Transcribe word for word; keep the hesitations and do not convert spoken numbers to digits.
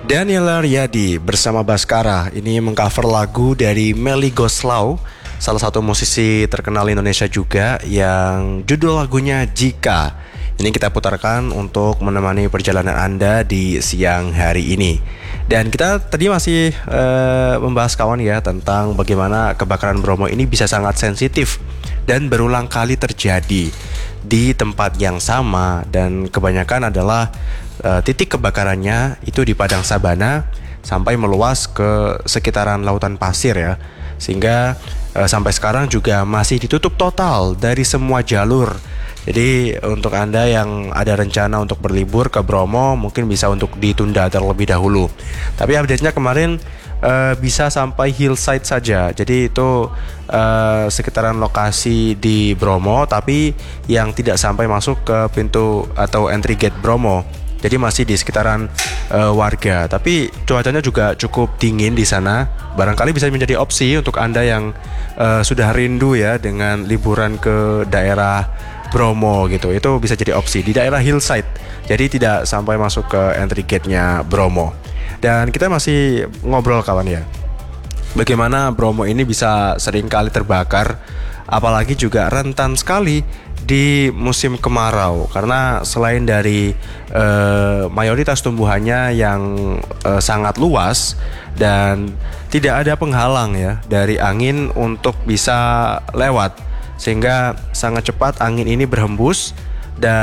Daniel Riyadi bersama Baskara ini mengcover lagu dari Melly Goeslaw, salah satu musisi terkenal Indonesia juga, yang judul lagunya Jika. Ini kita putarkan untuk menemani perjalanan Anda di siang hari ini. Dan kita tadi masih uh, membahas kawan ya tentang bagaimana kebakaran Bromo ini bisa sangat sensitif dan berulang kali terjadi di tempat yang sama, dan kebanyakan adalah uh, titik kebakarannya itu di Padang Sabana sampai meluas ke sekitaran lautan pasir ya, sehingga uh, sampai sekarang juga masih ditutup total dari semua jalur. Jadi untuk Anda yang ada rencana untuk berlibur ke Bromo mungkin bisa untuk ditunda terlebih dahulu. Tapi update-nya kemarin uh, bisa sampai hillside saja. Jadi itu uh, sekitaran lokasi di Bromo, tapi yang tidak sampai masuk ke pintu atau entry gate Bromo. Jadi masih di sekitaran uh, warga. Tapi cuacanya juga cukup dingin di sana. Barangkali bisa menjadi opsi untuk Anda yang uh, sudah rindu ya dengan liburan ke daerah Bromo gitu. Itu bisa jadi opsi di daerah hillside. Jadi tidak sampai masuk ke entry gate-nya Bromo. Dan kita masih ngobrol kawan ya, bagaimana Bromo ini bisa sering kali terbakar, apalagi juga rentan sekali di musim kemarau. Karena selain dari eh, mayoritas tumbuhannya yang eh, sangat luas dan tidak ada penghalang ya dari angin untuk bisa lewat, sehingga sangat cepat angin ini berhembus